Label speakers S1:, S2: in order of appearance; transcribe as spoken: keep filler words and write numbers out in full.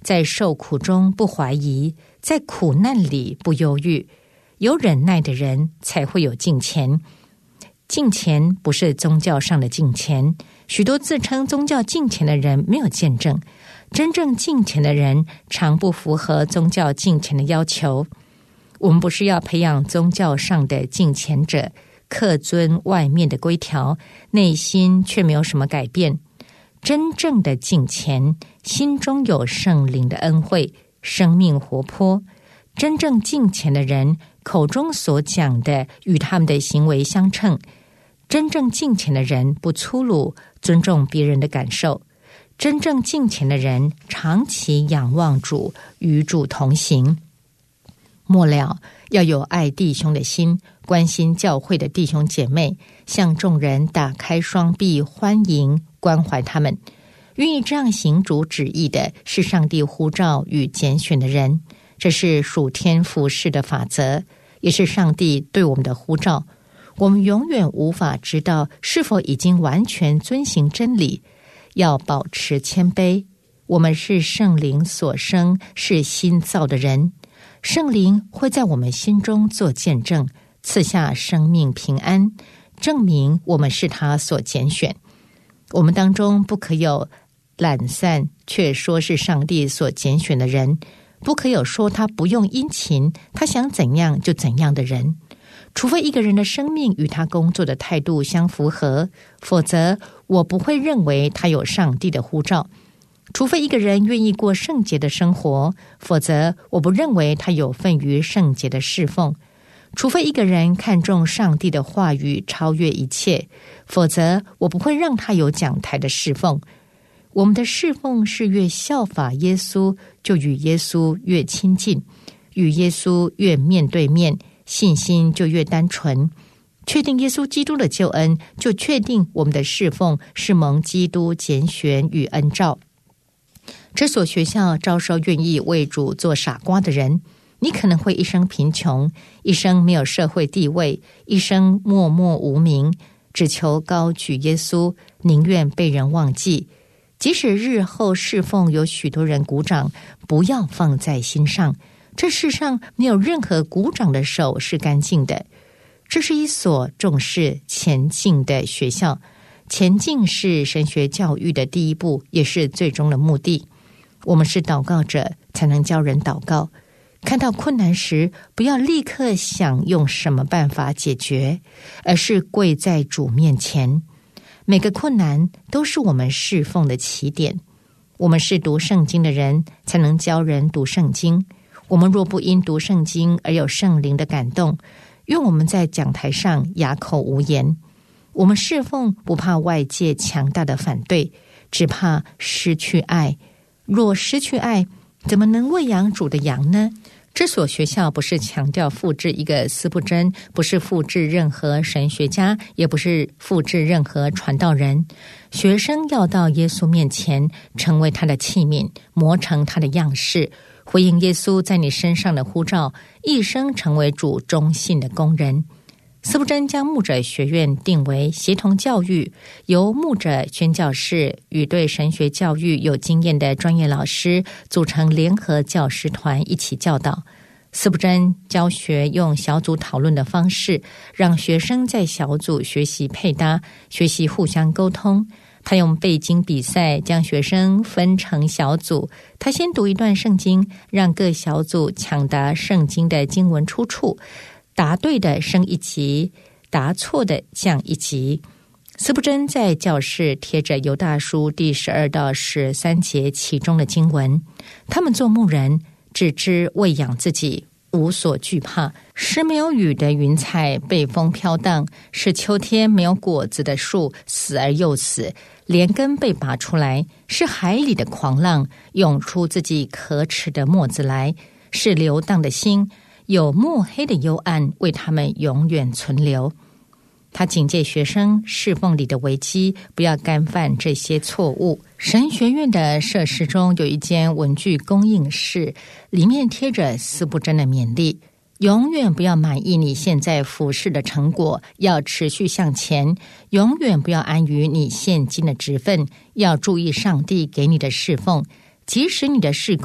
S1: 在受苦中不怀疑，在苦难里不忧郁。有忍耐的人才会有敬虔。敬虔不是宗教上的敬虔，许多自称宗教敬虔的人没有见证。真正敬虔的人常不符合宗教敬虔的要求。我们不是要培养宗教上的敬虔者，恪遵外面的规条，内心却没有什么改变。真正的敬虔，心中有圣灵的恩惠，生命活泼。真正敬虔的人，口中所讲的与他们的行为相称。真正敬虔的人不粗鲁，尊重别人的感受。真正敬虔的人长期仰望主，与主同行。末了，要有爱弟兄的心，关心教会的弟兄姐妹，向众人打开双臂，欢迎关怀他们。愿意这样行主旨意的，是上帝呼召与拣选的人。这是属天服事的法则，也是上帝对我们的呼召。我们永远无法知道是否已经完全遵行真理，要保持谦卑。我们是圣灵所生，是新造的人。圣灵会在我们心中做见证，赐下生命平安，证明我们是他所拣选。我们当中不可有懒散却说是上帝所拣选的人，不可有说他不用殷勤，他想怎样就怎样的人。除非一个人的生命与他工作的态度相符合，否则我不会认为他有上帝的呼召。除非一个人愿意过圣洁的生活，否则我不认为他有份于圣洁的侍奉。除非一个人看重上帝的话语超越一切，否则我不会让他有讲台的侍奉。我们的侍奉是越效法耶稣，就与耶稣越亲近，与耶稣越面对面，信心就越单纯。确定耶稣基督的救恩，就确定我们的侍奉是蒙基督拣选与恩召。这所学校招收愿意为主做傻瓜的人。你可能会一生贫穷，一生没有社会地位，一生默默无名，只求高举耶稣，宁愿被人忘记。即使日后侍奉有许多人鼓掌，不要放在心上。这世上没有任何鼓掌的手是干净的。这是一所重视前进的学校。前进是神学教育的第一步，也是最终的目的。我们是祷告者，才能教人祷告。看到困难时，不要立刻想用什么办法解决，而是跪在主面前。每个困难都是我们侍奉的起点。我们是读圣经的人，才能教人读圣经。我们若不因读圣经而有圣灵的感动，愿我们在讲台上哑口无言。我们侍奉不怕外界强大的反对，只怕失去爱。若失去爱，怎么能喂养主的羊呢？这所学校不是强调复制一个司布真，不是复制任何神学家，也不是复制任何传道人。学生要到耶稣面前，成为他的器皿，磨成他的样式，回应耶稣在你身上的呼召，一生成为主忠信的工人。司布真将牧者学院定为协同教育，由牧者宣教士与对神学教育有经验的专业老师组成联合教师团一起教导。司布真教学用小组讨论的方式，让学生在小组学习配搭，学习互相沟通。他用背经比赛将学生分成小组，他先读一段圣经，让各小组抢答圣经的经文出处，答对的升一级，答错的降一级。司布真在教室贴着犹大书第十二到十三节其中的经文。他们做牧人，只知喂养自己，无所惧怕。是没有雨的云彩被风飘荡，是秋天没有果子的树死而又死，连根被拔出来。是海里的狂浪涌出自己可耻的沫子来，是流荡的心，有墨黑的幽暗为他们永远存留。他警戒学生侍奉里的危机，不要干犯这些错误。神学院的设施中有一间文具供应室，里面贴着司布真的勉励：永远不要满意你现在服侍的成果，要持续向前；永远不要安于你现今的职分，要注意上帝给你的侍奉，即使你的事工